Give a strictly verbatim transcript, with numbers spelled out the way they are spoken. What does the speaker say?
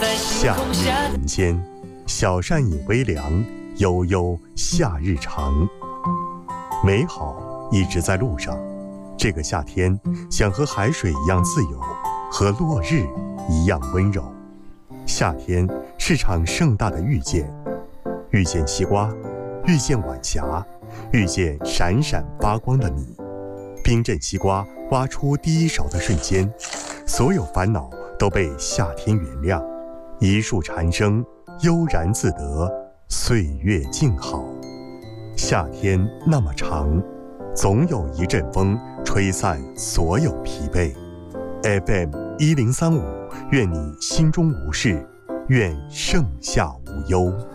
夏日人间，小善饮微凉，悠悠夏日长。美好一直在路上，这个夏天想和海水一样自由，和落日一样温柔。夏天是场盛大的遇见，遇见西瓜，遇见晚霞，遇见闪闪发光的你。冰镇西瓜挖出第一勺的瞬间，所有烦恼都被夏天原谅。一树蝉声，悠然自得，岁月静好。夏天那么长，总有一阵风吹散所有疲惫。F M 一零三五，愿你心中无事，愿盛夏无忧。